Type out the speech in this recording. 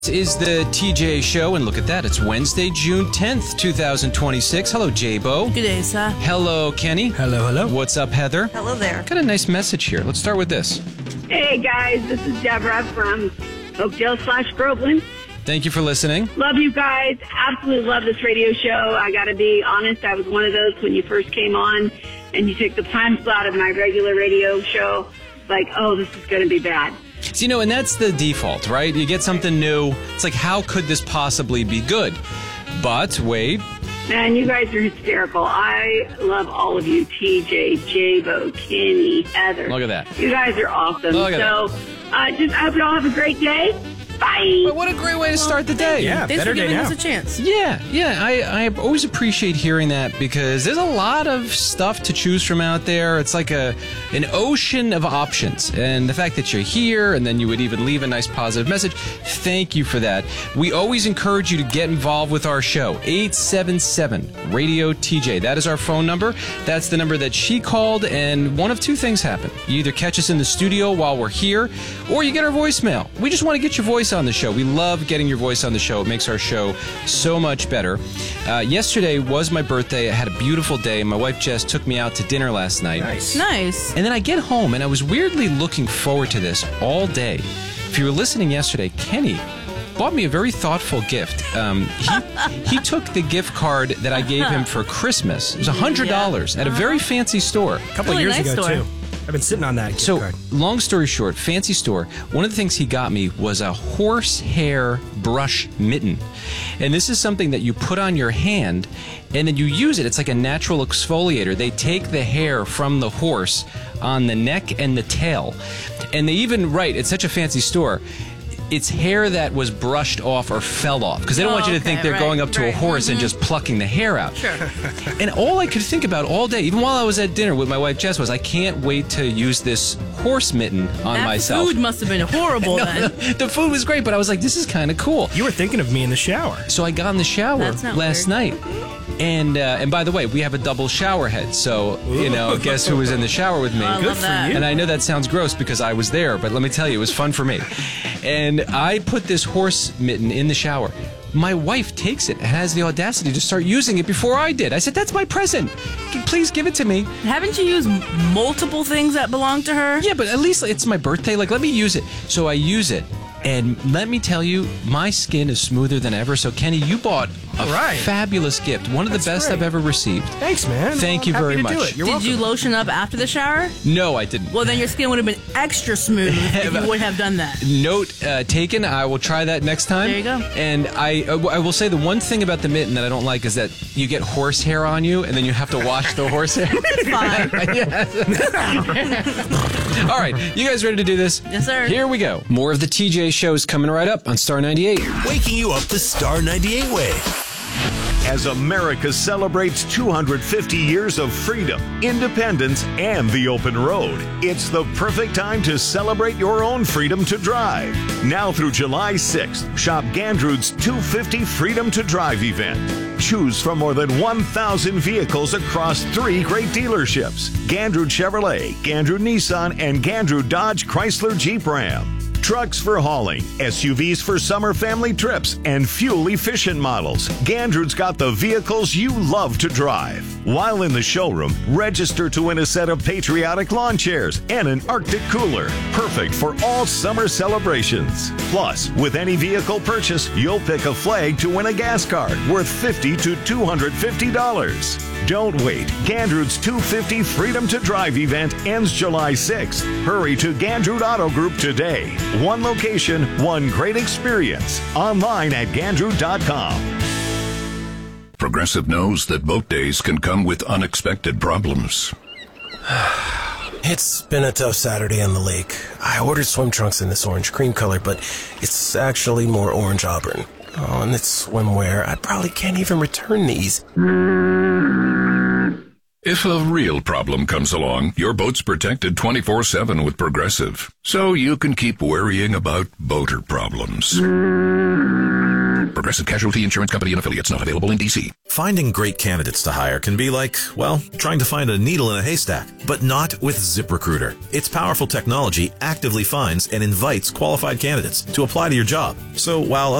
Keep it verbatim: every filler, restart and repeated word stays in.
This is the T J Show, and look at that. It's Wednesday, June tenth, twenty twenty-six. Hello, J-Bo. Good day, sir. Hello, Kenny. Hello, hello. What's up, Heather? Hello there. Got a nice message here. Let's start with this. Hey, guys. This is Deborah from Oakdale slash Groveland. Thank you for listening. Love you guys. Absolutely love this radio show. I got to be honest. I was one of those when you first came on and you took the time slot of my regular radio show. Like, oh, this is going to be bad. So, you know, and that's the default, right? You get something new. It's like, how could this possibly be good? But, wait. Man, you guys are hysterical. I love all of you. T J, J-Bo, Kenny, Heather. Look at that. You guys are awesome. Look at so, uh, just I hope you all have a great day. Bye. But what a great way to start the day. Yeah, Thanks better for giving day now. us a chance. Yeah, yeah. I, I always appreciate hearing that because there's a lot of stuff to choose from out there. It's like a an ocean of options. And the fact that you're here and then you would even leave a nice positive message, thank you for that. We always encourage you to get involved with our show. eight seven seven radio T J. That is our phone number. That's the number that she called, and one of two things happen. You either catch us in the studio while we're here, or you get our voicemail. We just want to get your voice on the show. We love getting your voice on the show. It makes our show so much better. Uh, yesterday was my birthday. I had a beautiful day. My wife Jess took me out to dinner last night. Nice. Nice. And then I get home, and I was weirdly looking forward to this all day. If you were listening yesterday, Kenny bought me a very thoughtful gift. Um, he, he took the gift card that I gave him for Christmas. It was one hundred dollars Yeah. at a very fancy store. A couple Really of years nice ago, store. too. I've been sitting on that gift So, card. long story short, fancy store. One of the things he got me was a horsehair brush mitten. And this is something that you put on your hand, and then you use it. It's like a natural exfoliator. They take the hair from the horse on the neck and the tail. And they even write, it's such a fancy store, it's hair that was brushed off or fell off. Because they don't Oh, want you to okay, think they're right, going up to right. a horse and just plucking the hair out. Sure. And all I could think about all day, even while I was at dinner with my wife Jess, was I can't wait to use this horse mitten on that myself. food must have been horrible No, then. the, the food was great, but I was like, this is kind of cool. You were thinking of me in the shower. So I got in the shower That's not last weird. night. And uh, and by the way, we have a double shower head. So, you know, guess who was in the shower with me? I Good love for that. you. And I know that sounds gross because I was there, but let me tell you, it was fun for me. And I put this horse mitten in the shower. My wife takes it and has the audacity to start using it before I did. I said, that's my present. Please give it to me. Haven't you used m- multiple things that belong to her? Yeah, but at least it's my birthday. Like, let me use it. So I use it. And let me tell you, my skin is smoother than ever. So, Kenny, you bought a Right. fabulous gift. One of That's the best great. I've ever received. Thanks, man. Thank you Happy very to much. Do it. You're Did welcome. you lotion up after the shower? No, I didn't. Well, then your skin would have been extra smooth if you would have done that. Note uh, taken. I will try that next time. There you go. And I, uh, I will say the one thing about the mitten that I don't like is that you get horse hair on you, and then you have to wash the horse hair. It's fine. All right, you guys ready to do this? Yes, sir. Here we go. More of the T J Show's coming right up on Star ninety-eight. Waking you up the Star ninety-eight way. As America celebrates two hundred fifty years of freedom, independence, and the open road, it's the perfect time to celebrate your own freedom to drive. Now through July sixth, shop Gandrud's two fifty Freedom to Drive event. Choose from more than one thousand vehicles across three great dealerships: Gandrud Chevrolet, Gandrud Nissan, and Gandrud Dodge Chrysler Jeep Ram. Trucks for hauling, S U Vs for summer family trips, and fuel-efficient models. Gandrud's got the vehicles you love to drive. While in the showroom, register to win a set of patriotic lawn chairs and an Arctic cooler, perfect for all summer celebrations. Plus, with any vehicle purchase, you'll pick a flag to win a gas card worth fifty to two hundred fifty dollars. Don't wait. Gandrud's two fifty Freedom to Drive event ends July sixth. Hurry to Gandrud Auto Group today. One location, one great experience. Online at Gandrud dot com. Progressive knows that boat days can come with unexpected problems. It's been a tough Saturday on the lake. I ordered swim trunks in this orange cream color, but it's actually more orange auburn. Oh, and it's swimwear. I probably can't even return these. If a real problem comes along, your boat's protected twenty-four seven with Progressive, so you can keep worrying about boater problems. Progressive Casualty Insurance Company and affiliates, not available in D C Finding great candidates to hire can be like, well, trying to find a needle in a haystack, but not with ZipRecruiter. Its powerful technology actively finds and invites qualified candidates to apply to your job. So while